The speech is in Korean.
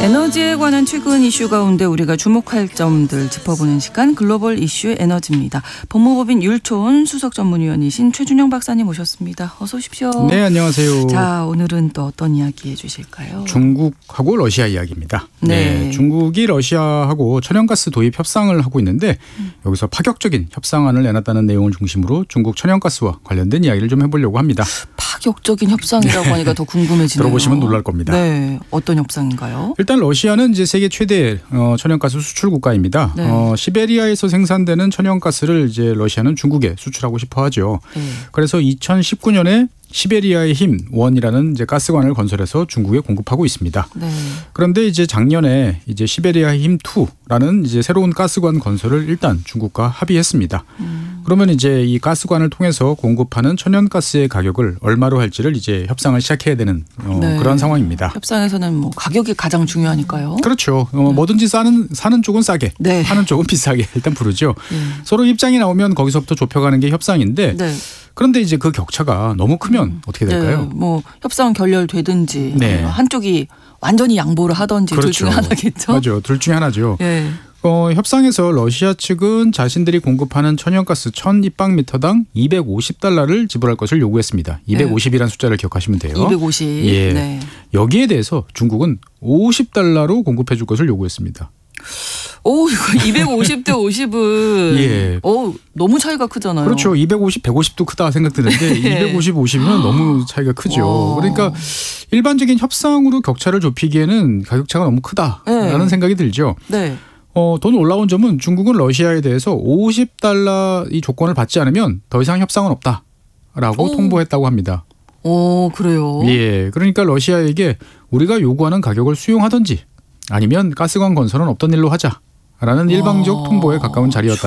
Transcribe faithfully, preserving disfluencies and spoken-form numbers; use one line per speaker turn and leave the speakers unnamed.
에너지에 관한 최근 이슈 가운데 우리가 주목할 점들 짚어보는 시간 글로벌 이슈 에너지입니다. 법무법인 율촌 수석 전문위원이신 최준영 박사님 모셨습니다. 어서 오십시오.
네, 안녕하세요.
자, 오늘은 또 어떤 이야기 해주실까요?
중국하고 러시아 이야기입니다.
네.
네, 중국이 러시아하고 천연가스 도입 협상을 하고 있는데
음.
여기서 파격적인 협상안을 내놨다는 내용을 중심으로 중국 천연가스와 관련된 이야기를 좀 해보려고 합니다.
파격적인 협상이라고 하니까 더 궁금해지네요.
들어보시면 놀랄 겁니다.
네, 어떤 협상인가요?
일단 러시아는 이제 세계 최대 어, 천연가스 수출 국가입니다.
네.
어, 시베리아에서 생산되는 천연가스를 이제 러시아는 중국에 수출하고 싶어하죠.
네. 그래서
그래서 이천십구 년에 시베리아의 힘 원이라는 이제 가스관을 건설해서 중국에 공급하고 있습니다.
네.
그런데 이제 작년에 이제 시베리아 힘 투라는 이제 새로운 가스관 건설을 일단 중국과 합의했습니다.
음.
그러면 이제 이 가스관을 통해서 공급하는 천연가스의 가격을 얼마로 할지를 이제 협상을 시작해야 되는 어,
네.
그런 상황입니다.
협상에서는 뭐 가격이 가장 중요하니까요.
그렇죠. 어, 뭐든지 사는 사는 쪽은 싸게,
네.
파는 쪽은 비싸게 일단 부르죠.
네.
서로 입장이 나오면 거기서부터 좁혀가는 게 협상인데.
네.
그런데 이제 그 격차가 너무 크면
음.
어떻게 될까요?
네, 뭐 협상 결렬되든지
네.
한쪽이 완전히 양보를 하든지
그렇죠.
둘 중에 하나겠죠.
맞죠. 둘 중에 하나죠.
네.
어, 협상에서 러시아 측은 자신들이 공급하는 천연가스 천 입방미터당 이백오십 달러를 지불할 것을 요구했습니다. 이백오십이라는 숫자를 기억하시면 돼요.
이백오십.
예.
네.
여기에 대해서 중국은 오십 달러로 공급해 줄 것을 요구했습니다.
오, 이거 이백오십 대 오십은
예.
오, 너무 차이가 크잖아요.
그렇죠. 이백오십, 백오십도 크다 생각드는데
네.
이백오십, 오십이면 너무 차이가 크죠.
와.
그러니까 일반적인 협상으로 격차를 좁히기에는 가격차가 너무 크다라는
네.
생각이 들죠.
네.
어, 더 놀라운 점은 중국은 러시아에 대해서 오십 달러 이 조건을 받지 않으면 더 이상 협상은 없다라고
오.
통보했다고 합니다.
오, 그래요.
예, 그러니까 러시아에게 우리가 요구하는 가격을 수용하든지 아니면 가스관 건설은 없던 일로 하자라는 일방적 통보에 가까운 자리였다는